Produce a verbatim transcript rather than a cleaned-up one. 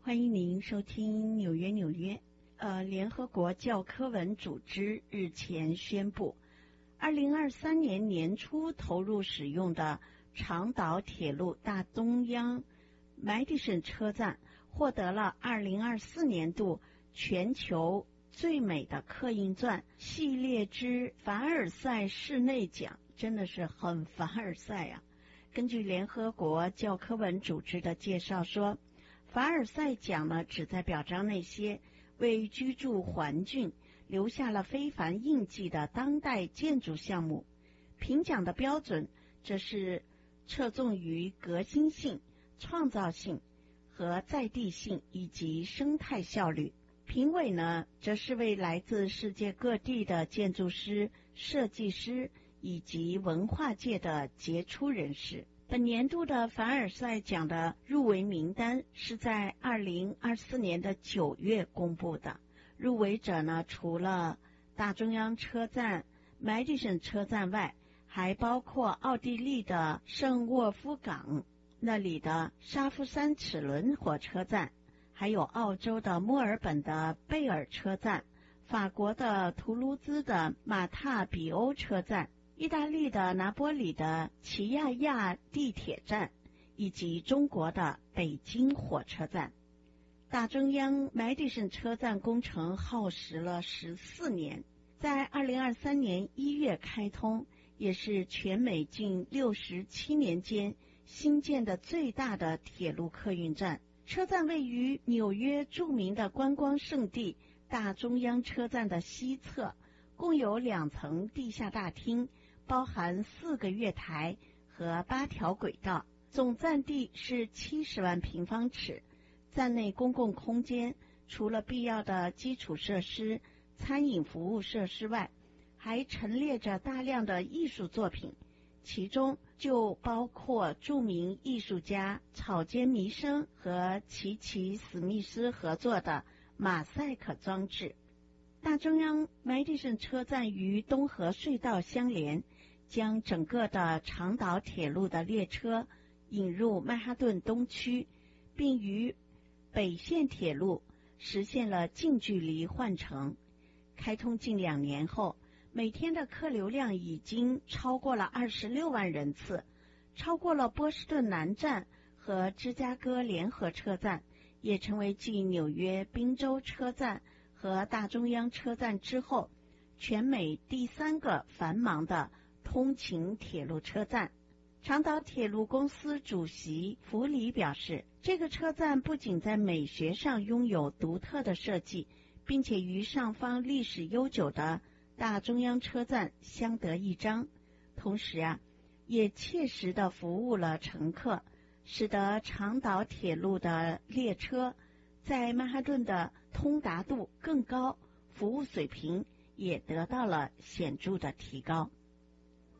欢迎您收听纽约纽约。呃，联合国教科文组织日前宣布，二零二三年年初投入使用的长岛铁路大中央 Madison 车站获得了二零二四年度全球最美的客运站系列之凡尔赛室内奖，真的是很凡尔赛啊。根据联合国教科文组织的介绍说，凡尔赛奖呢，旨在表彰那些为居住环境留下了非凡印记的当代建筑项目。评奖的标准则是侧重于革新性、创造性和在地性以及生态效率。评委呢，则是为来自世界各地的建筑师、设计师以及文化界的杰出人士。本年度的凡尔赛奖的入围名单是在二零二四年的九月公布的。入围者呢，除了大中央车站、Madison 车站外，还包括奥地利的圣沃夫港那里的沙夫山齿轮火车站，还有澳洲的墨尔本的贝尔车站，法国的图卢兹的马塔比欧车站，意大利的拿波里的齐亚亚地铁站，以及中国的北京火车站。大中央 Madison 车站工程耗时了十四年，在二零二三年一月开通，也是全美近六十七年间新建的最大的铁路客运站。车站位于纽约著名的观光胜地大中央车站的西侧，共有两层地下大厅，包含四个月台和八条轨道，总占地是七十万平方尺。站内公共空间除了必要的基础设施、餐饮服务设施外，还陈列着大量的艺术作品，其中就包括著名艺术家草间弥生和奇奇史密斯合作的马赛克装置。大中央 Madison 车站与东河隧道相连，将整个的长岛铁路的列车引入曼哈顿东区，并与北线铁路实现了近距离换乘。开通近两年后，每天的客流量已经超过了二十六万人次，超过了波士顿南站和芝加哥联合车站，也成为继纽约宾州车站和大中央车站之后，全美第三个繁忙的通勤铁路车站。长岛铁路公司主席弗里表示，这个车站不仅在美学上拥有独特的设计，并且与上方历史悠久的大中央车站相得益彰，同时啊，也切实地服务了乘客，使得长岛铁路的列车在曼哈顿的通达度更高，服务水平也得到了显著的提高。